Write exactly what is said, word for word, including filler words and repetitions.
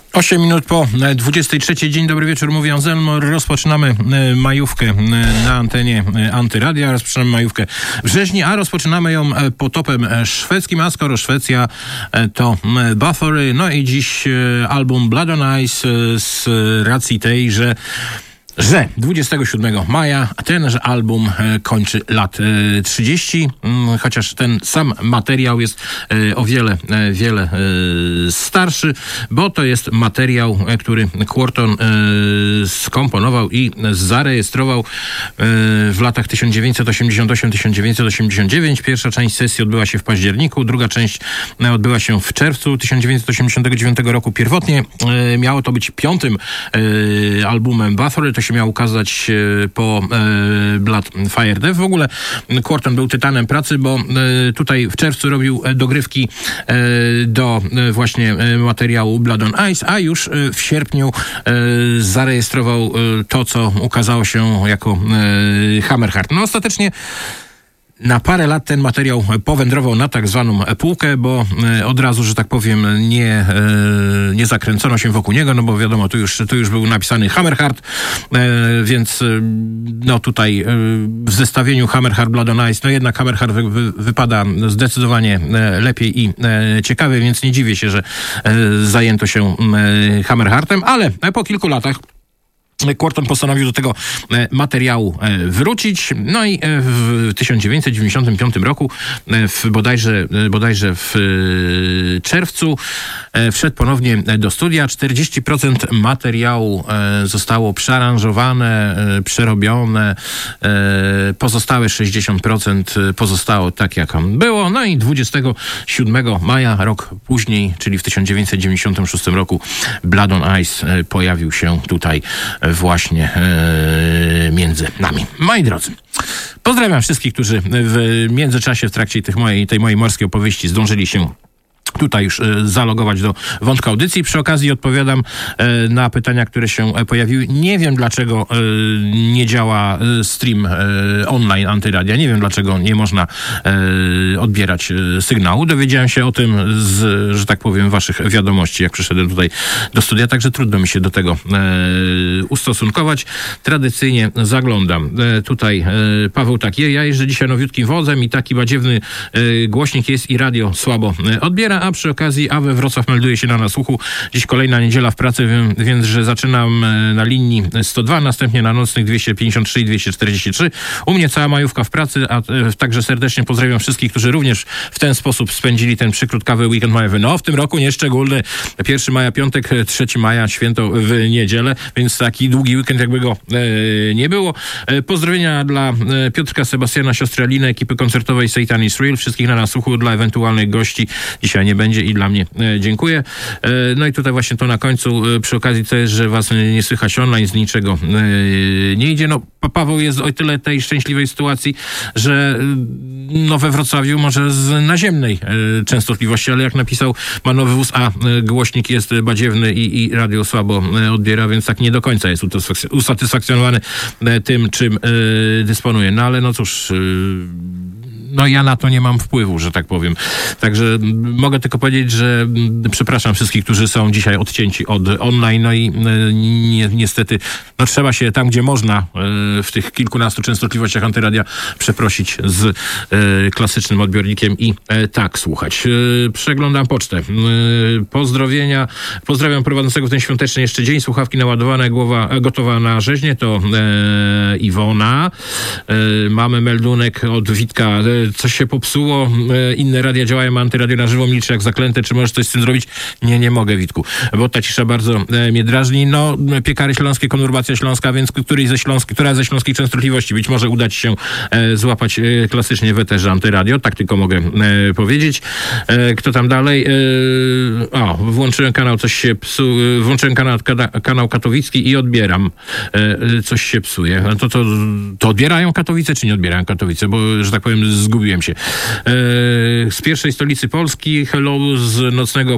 osiem minut po dwudziestej trzeciej. Dzień dobry wieczór, mówi Anselmo. Rozpoczynamy majówkę na antenie Antyradia. Rozpoczynamy majówkę w Rzeźni, a rozpoczynamy ją potopem szwedzkim, a skoro Szwecja to Bathory. No i dziś album Blood on Ice z racji tej, że że dwudziestego siódmego maja tenże album kończy lat trzydzieści, chociaż ten sam materiał jest o wiele, wiele starszy, bo to jest materiał, który Quorthon skomponował i zarejestrował w latach tysiąc dziewięćset osiemdziesiąt osiem do tysiąc dziewięćset osiemdziesiąt dziewięć. Pierwsza część sesji odbyła się w październiku, druga część odbyła się w czerwcu tysiąc dziewięćset osiemdziesiątego dziewiątego roku. Pierwotnie miało to być piątym albumem Bathory, to się miał ukazać po e, Blood Fire Death. W ogóle Quorthon był tytanem pracy, bo e, tutaj w czerwcu robił dogrywki e, do e, właśnie e, materiału Blood on Ice, a już e, w sierpniu e, zarejestrował e, to, co ukazało się jako e, Hammerheart. No ostatecznie na parę lat ten materiał powędrował na tak zwaną półkę, bo od razu, że tak powiem, nie, nie zakręcono się wokół niego, no bo wiadomo, tu już, tu już był napisany Hammerheart, więc no tutaj w zestawieniu Hammerheart Blood on Ice, no jednak Hammerheart wy, wy, wypada zdecydowanie lepiej i ciekawie, więc nie dziwię się, że zajęto się Hammerheartem, ale po kilku latach Quorthon postanowił do tego materiału wrócić. No i w tysiąc dziewięćset dziewięćdziesiątym piątym roku, w bodajże, bodajże w czerwcu, wszedł ponownie do studia. czterdzieści procent materiału zostało przearanżowane, przerobione. Pozostałe sześćdziesiąt procent pozostało tak, jak było. No i dwudziestego siódmego maja, rok później, czyli w tysiąc dziewięćset dziewięćdziesiątym szóstym roku, Blood on Ice pojawił się tutaj właśnie e, między nami. Moi drodzy, pozdrawiam wszystkich, którzy w międzyczasie, w trakcie tych mojej, tej mojej morskiej opowieści zdążyli się tutaj już e, zalogować do wątku audycji. Przy okazji odpowiadam e, na pytania, które się e, pojawiły. Nie wiem, dlaczego e, nie działa e, stream e, online Antyradia. Nie wiem, dlaczego nie można e, odbierać e, sygnału. Dowiedziałem się o tym z, że tak powiem, waszych wiadomości, jak przyszedłem tutaj do studia, także trudno mi się do tego e, ustosunkować. Tradycyjnie zaglądam. E, tutaj e, Paweł tak, je, ja jeżdżę dzisiaj nowiutkim wozem i taki badziewny e, głośnik jest i radio słabo e, odbiera, a przy okazji A W Wrocław melduje się na nasłuchu. Dziś kolejna niedziela w pracy, więc że zaczynam na linii sto dwa, następnie na nocnych dwieście pięćdziesiąt trzy i dwieście czterdzieści trzy. U mnie cała majówka w pracy, a także serdecznie pozdrawiam wszystkich, którzy również w ten sposób spędzili ten przykrótkawy weekend majowy. No, w tym roku nieszczególny. pierwszego maja piątek, trzeciego maja święto w niedzielę, więc taki długi weekend jakby go e, nie było. E, pozdrowienia dla e, Piotrka, Sebastiana, siostry Aliny, ekipy koncertowej Satan is Real, wszystkich na nasłuchu, dla ewentualnych gości. Dzisiaj nie będzie i dla mnie e, dziękuję. E, no i tutaj właśnie to na końcu e, przy okazji to jest, że was nie słychać online, z niczego e, nie idzie. No pa- Paweł jest o tyle tej szczęśliwej sytuacji, że no we Wrocławiu może z naziemnej e, częstotliwości, ale jak napisał, ma nowy wóz, a e, głośnik jest badziewny i, i radio słabo e, odbiera, więc tak nie do końca jest usatysfakcjonowany e, tym, czym e, dysponuje. No ale no cóż, e, no ja na to nie mam wpływu, że tak powiem. Także mogę tylko powiedzieć, że przepraszam wszystkich, którzy są dzisiaj odcięci od online, no i ni- niestety no trzeba się tam, gdzie można w tych kilkunastu częstotliwościach Antyradia przeprosić z klasycznym odbiornikiem i tak słuchać. Przeglądam pocztę. Pozdrowienia. Pozdrawiam prowadzącego w ten świąteczny jeszcze dzień. Słuchawki naładowane, głowa gotowa na rzeźnię. To e, Iwona. E, mamy meldunek od Witka. Coś się popsuło, inne radia działają, Antyradio na żywo milczy jak zaklęte, czy możesz coś z tym zrobić? Nie, nie mogę, Witku, bo ta cisza bardzo e, mnie drażni. No, Piekary Śląskie, Konurbacja Śląska, więc której ze śląskiej, która ze śląskiej częstotliwości być może uda ci się e, złapać e, klasycznie w eterze Antyradio, tak tylko mogę e, powiedzieć. E, kto tam dalej? E, o, włączyłem kanał, coś się psu, włączyłem kanał, kada, kanał katowicki i odbieram. E, coś się psuje. To, to, to odbierają Katowice, czy nie odbierają Katowice? Bo, że tak powiem, zgubiłem się. E, z pierwszej stolicy Polski, hello z nocnego